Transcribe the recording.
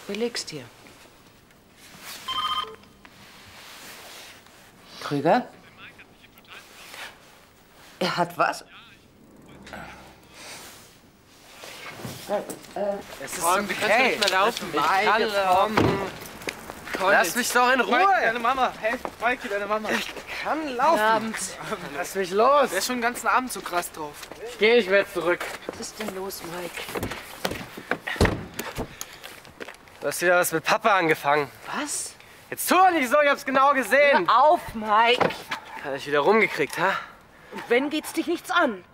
Beleg's dir. Krüger? Er hat was? Es ist okay. Nicht mehr laufen. Ich kann laufen. Lass mich doch in Ruhe. Mike, deine Mama. Hey, Mikey, deine Mama. Ich kann laufen. Lass mich los. Der ist schon den ganzen Abend so krass drauf. Ich gehe nicht mehr zurück. Was ist denn los, Mike? Du hast wieder was mit Papa angefangen. Was? Jetzt tu doch nicht so, ich hab's genau gesehen. Hör auf, Mike! Hat ich wieder rumgekriegt, ha? Und wenn geht's dich nichts an?